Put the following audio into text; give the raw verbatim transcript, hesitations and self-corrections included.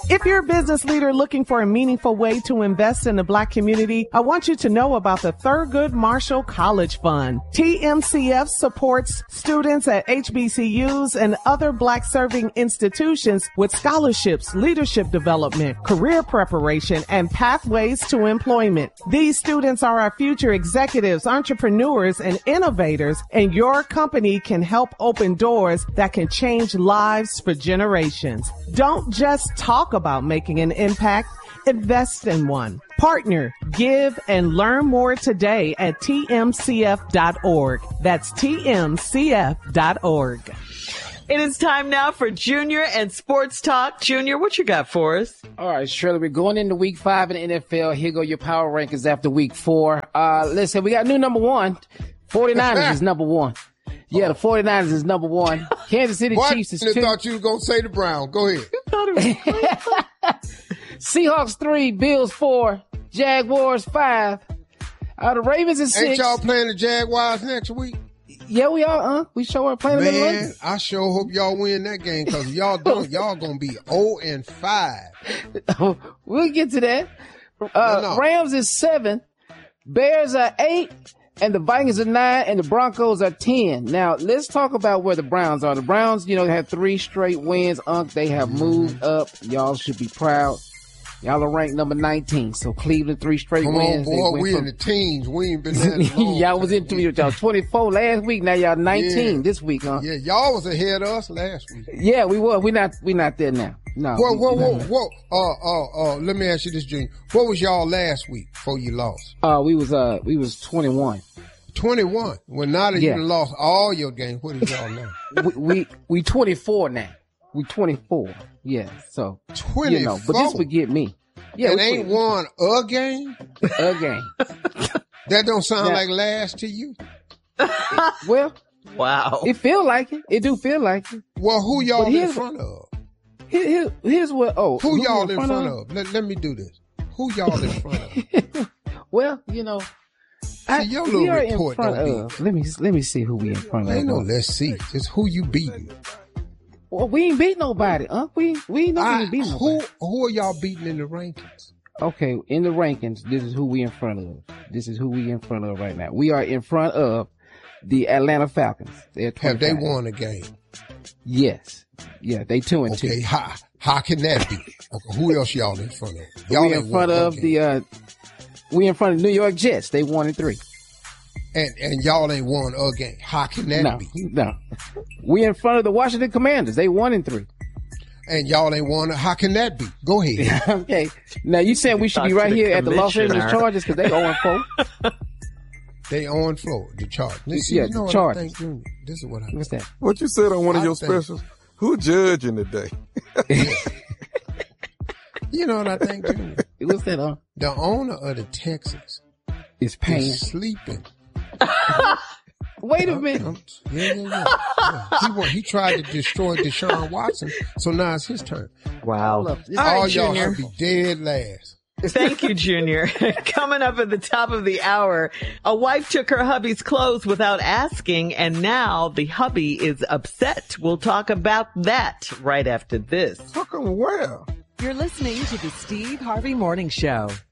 If you're a business leader looking for a meaningful way to invest in the Black community, I want you to know about the Thurgood Marshall College Fund. T M C F supports students at H B C Us and other Black serving institutions with scholarships, leadership development, career preparation, and pathways to employment. These students are our future executives, entrepreneurs, and innovators, and your company can help open doors that can change lives for generations. Don't just talk about making an impact, invest in one. Partner, give, and learn more today at T M C F dot org. That's T M C F dot org. It is time now for Junior and Sports Talk. Junior, what you got for us? All right, Shirley, we're going into week five in the N F L. Here go your power rankings after week four. Uh, listen, we got new number one. forty-niners is number one. Yeah, the forty-niners is number one. Kansas City what? Chiefs is I two. thought you were going to say the Browns. Go ahead. Seahawks three, Bills four, Jaguars five. Uh, the Ravens is six. Ain't y'all playing the Jaguars next week? Yeah, we are, huh? We sure are playing them in Man, London. I sure hope y'all win that game because if y'all don't, y'all going to be oh and five. We'll get to that. Uh, no, no. Rams is seven, Bears are eight, and the Vikings are nine, and the Broncos are ten. Now, let's talk about where the Browns are. The Browns, you know, have three straight wins. Unc, they have moved up. Y'all should be proud. Y'all are ranked number nineteen. So Cleveland, three straight Come wins. on, boy. They We from... in the teens. We ain't been there long. Y'all was in y'all twenty-four last week. Now y'all nineteen yeah. this week, huh? Yeah, y'all was ahead of us last week. Yeah, we were. We not. We not there now. No. Whoa, we, whoa, we whoa, not. whoa. Uh, uh, uh, let me ask you this, Junior. What was y'all last week before you lost? Uh, we was uh, we was twenty-one. twenty-one. Well, now that Yeah. you lost all your games, what is y'all now? we, we we twenty-four now. We twenty-four. Yeah. So twenty-four. you know, but this would get me. Yeah. And we ain't won a game? a game. That don't sound Now- like last to you? Well, Wow. it feel like it. It do feel like it. Well, who y'all But in here's- front of? Here, here, here's what. Oh, Who we y'all in front of? Let, let me do this. Who y'all in front of? Well, you know, I, See, your we little are in report front don't of. Let me let me see who we in front of. Ain't no let's see. It's who you beating. Well, we ain't beat nobody, huh? We we ain't I, nobody beat nobody. who, who are y'all beating in the rankings? Okay, in the rankings, this is who we in front of. This is who we in front of right now. We are in front of the Atlanta Falcons. They're Have they twenty-five. won a game? Yes. Yeah, they two and Okay, two. how, how can that be? Okay, who else y'all in front of? Y'all We ain't in front won a of game. the uh we in front of the New York Jets. They one and three. And, and y'all ain't won a game. How can that No, be? no. We in front of the Washington Commanders. They one and three. And y'all ain't won a, how can that be? Go ahead. Okay. Now you saying we should Talk be to right the here at the Los Angeles commissioner. Chargers because they zero and four. They on floor, the chart. See, Yeah, you know the what Chargers. I think, Junior? This is what I What's that? What you said on one of I your think- specials? Who judging today? You know what I think, Junior? What's that? Huh? The owner of the Texans It's pain. is sleeping. Wait a minute. Um, yeah, yeah, yeah. yeah. He, wa- he tried to destroy Deshaun Watson, so now it's his turn. Wow. Hold up. All All right, y'all Junior. should be dead last. Thank you, Junior. Coming up at the top of the hour, a wife took her hubby's clothes without asking, and now the hubby is upset. We'll talk about that right after this. How come where? You're listening to the Steve Harvey Morning Show.